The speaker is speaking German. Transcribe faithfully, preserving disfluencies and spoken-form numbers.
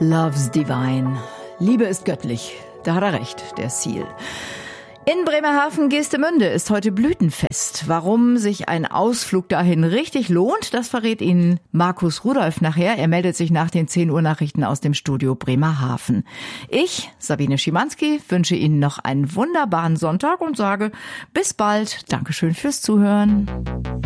Love's divine. Liebe ist göttlich. Da hat er recht, der Seal. In Bremerhaven-Geestemünde ist heute Blütenfest. Warum sich ein Ausflug dahin richtig lohnt, das verrät Ihnen Markus Rudolph nachher. Er meldet sich nach den zehn Uhr Nachrichten aus dem Studio Bremerhaven. Ich, Sabine Schimanski, wünsche Ihnen noch einen wunderbaren Sonntag und sage bis bald. Dankeschön fürs Zuhören.